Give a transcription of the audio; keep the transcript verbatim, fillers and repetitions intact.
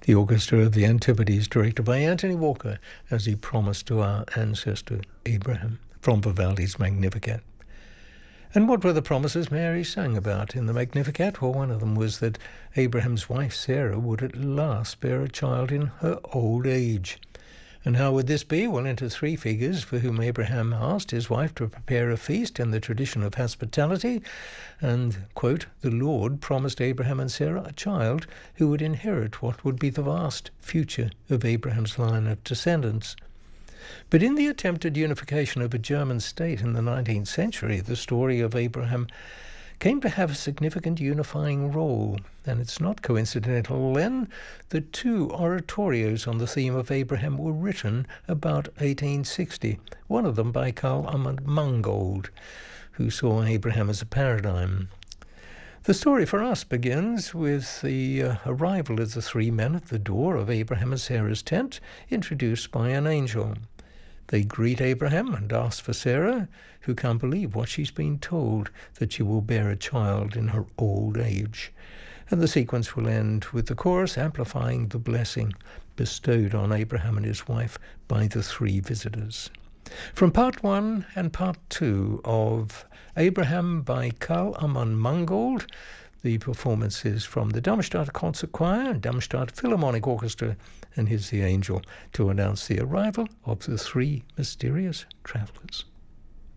The orchestra of the Antipodes, directed by Anthony Walker, as he promised to our ancestor Abraham from Vivaldi's Magnificat. And what were the promises Mary sang about in the Magnificat? Well, one of them was that Abraham's wife Sarah would at last bear a child in her old age. And how would this be? Well, into three figures for whom Abraham asked his wife to prepare a feast in the tradition of hospitality. And, quote, the Lord promised Abraham and Sarah a child who would inherit what would be the vast future of Abraham's line of descendants. But in the attempted unification of a German state in the nineteenth century, the story of Abraham came to have a significant unifying role. And it's not coincidental then that two oratorios on the theme of Abraham were written about eighteen sixty, one of them by Karl Amand Mangold, who saw Abraham as a paradigm. The story for us begins with the uh, arrival of the three men at the door of Abraham and Sarah's tent, introduced by an angel. They greet Abraham and ask for Sarah, who can't believe what she's been told, that she will bear a child in her old age. And the sequence will end with the chorus amplifying the blessing bestowed on Abraham and his wife by the three visitors. From part one and part two of Abraham by Karl Amand Mangold, the performances from the Darmstadt Concert Choir and Darmstadt Philharmonic Orchestra, and here's the angel to announce the arrival of the three mysterious travelers.